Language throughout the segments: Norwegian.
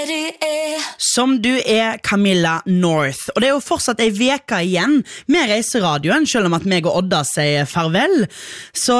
Som du Camilla North. Og det jo fortsatt en veka igjen med Reiseradioen, selv om at meg og Odda sier farvel, så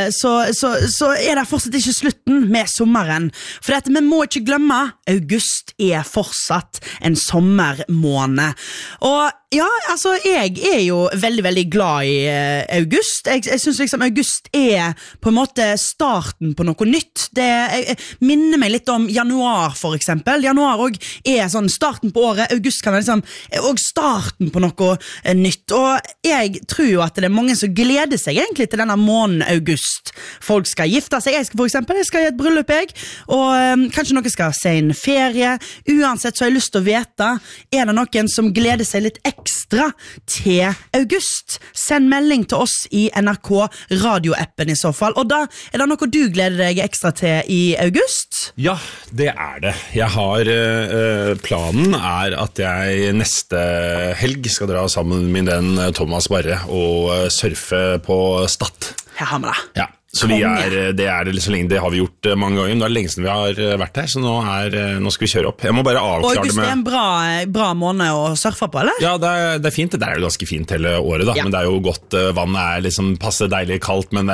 det fortsatt ikke slutten med sommeren. For vi må ikke glemme, august fortsatt en sommermåned. Og ja, altså, jeg jo veldig, veldig glad i august. Jeg synes liksom august på en måte starten på noe nytt. Det minner meg litt om januar, for eksempel. Januar også sånn starten på året. August kan være liksom også starten på noe nytt. Og jeg tror jo at det mange som gleder seg egentlig til denne måneden august. Folk skal gifte seg. Jeg skal i et bryllup, og kanskje noen skal se en ferie. Uansett så har jeg lyst til å vite, det noen som gleder seg litt ekstra til august? Send melding til oss i NRK radioappen i så fall. Og da det noe du gleder deg ekstra til i august? Ja, det det. Jeg har planen at jeg neste helg skal dra sammen med min venn Thomas Barre og surfe på Stad. Jeg har med det. Ja. Så det så lenge, det har vi gjort mange ganger, men det lenge siden vi har vært her, så nå skal vi kjøre opp. Jeg må bare avklare det med... Og august en bra måned å surfe på, eller? Ja, det fint, det jo ganske fint hele året da, ja. Men det jo godt, vannet liksom passe deilig kaldt, men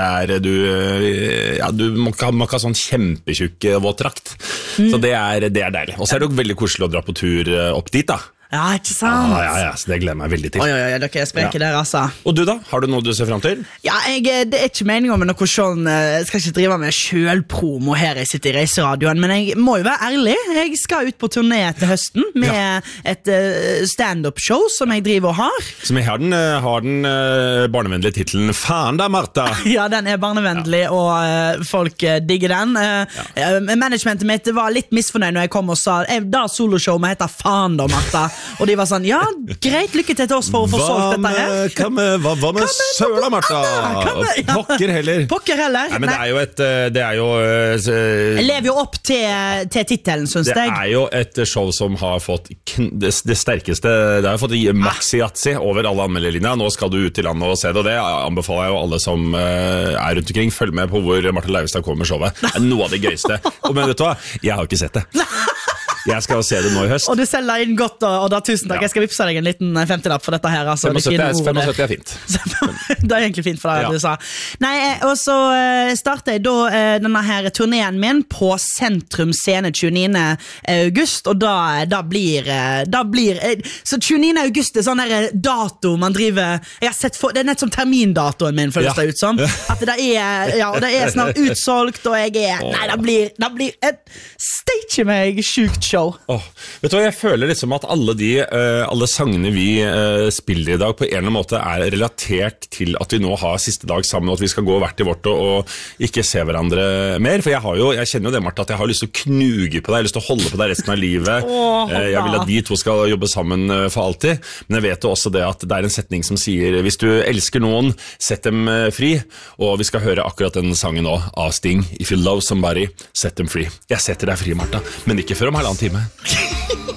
du må ikke ha sånn kjempetjukk våtdrakt, så det deilig. Og så det jo veldig koselig å dra på tur opp dit da. Ja, ikke sant? Ja, så det gleder meg veldig til. Oi, dere spreker der, altså. Og du da? Har du noe du ser frem til? Ja, det ikke meningen med noe sånn, jeg skal ikke drive med selvpromo her jeg sitter i Reiseradioen, men jeg må jo være ærlig. Jeg skal ut på turné til høsten med et stand-up-show som jeg driver og har. Som jeg har den barnevennlige titelen Faen da, Martha! Ja, den barnevennlig, og folk digger den. Managementet mitt var litt misfornøyd når jeg kom og sa, da soloshow må hete Faen da, Martha. Og de var sånn, ja, greit, lykke til oss for å få solgt dette her. Hva med Søla, Martha? Pokker heller. Nei, men det jo jeg lever jo opp til titelen, synes jeg. Det jo et show som har fått det sterkeste. Det har fått maxi-jatsi over alle anmelderlinja. Nå skal du ut til landet og se det, og det anbefaler jeg jo alle som rundt omkring. Følg med på hvor Martha Leivestad kommer med showet. Det noe av det gøyeste. Men vet du hva? Jeg har ikke sett det. Jeg skal se det nå i høst. Og du selger inn godt, og da tusen takk. Ja. Jeg skal vippse deg en liten 50-lapp for dette her. Altså, 75 fint. Det egentlig fint for deg, du sa. Nei, og så starter jeg da denne her turneen min på Sentrum Scene 29. august, og da blir så 29. august sånn her dato man driver, jeg har sett det nett som termindatoen min, føles det ut som. At det snart utsolgt, og nei, det blir et stage meg sjukt show. Vet du hva, jeg føler liksom at alle sangene vi spiller i dag på en eller annen måte relatert til at vi nå har siste dag sammen, og at vi skal gå hvert i vårt og ikke se hverandre mer, for jeg kjenner jo det, Martha, at jeg har lyst til å knuge på deg, jeg har lyst til å holde på deg resten av livet. Jeg vil at vi to skal jobbe sammen for alltid, men jeg vet jo også det at det en setning som sier, hvis du elsker noen, sett dem fri, og vi skal høre akkurat den sangen nå av Sting, If You Love Somebody, set them free. Jeg setter deg fri, Martha, men ikke før om halvannen time.